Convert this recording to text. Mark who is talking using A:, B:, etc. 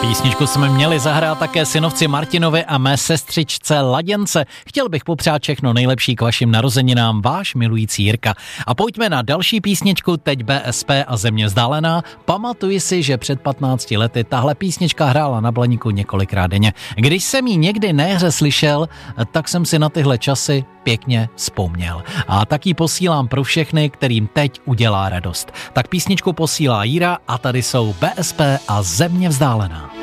A: Písničku jsme měli zahrát také synovci Martinovi a mé sestřičce Laděnce. Chtěl bych popřát všechno nejlepší k vašim narozeninám, váš milující Jirka. A pojďme na další písničku, teď BSP a Země vzdálená. Pamatuji si, že před 15 lety tahle písnička hrála na Blaníku několikrát denně. Když jsem ji někdy na jaře slyšel, tak jsem si na tyhle časy pěkně vzpomněl. A tak ji posílám pro všechny, kterým teď udělá radost. Tak písničku posílá Jíra a tady jsou BSP a Země vzdálená.